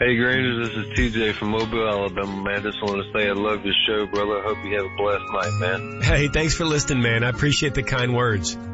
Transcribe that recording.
Hey, Granger, this is TJ from Mobile, Alabama, man. Just want to say I love your show, brother. Hope you have a blessed night, man. Hey, thanks for listening, man. I appreciate the kind words.